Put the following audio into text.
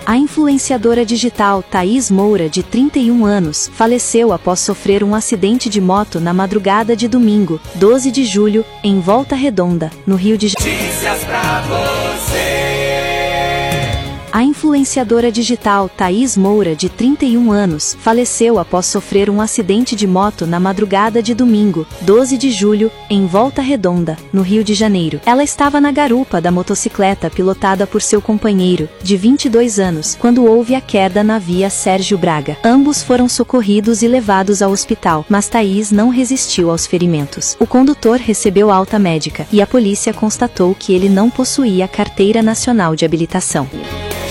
A influenciadora digital Thaís Moura, de 31 anos, faleceu após sofrer um acidente de moto na madrugada de domingo, 12 de julho, em Volta Redonda, no Rio de Janeiro. Notícias pra você. A influenciadora digital Thaís Moura, de 31 anos, faleceu após sofrer um acidente de moto na madrugada de domingo, 12 de julho, em Volta Redonda, no Rio de Janeiro. Ela estava na garupa da motocicleta pilotada por seu companheiro, de 22 anos, quando houve a queda na via Sérgio Braga. Ambos foram socorridos e levados ao hospital, mas Thaís não resistiu aos ferimentos. O condutor recebeu alta médica, e a polícia constatou que ele não possuía carteira nacional de habilitação.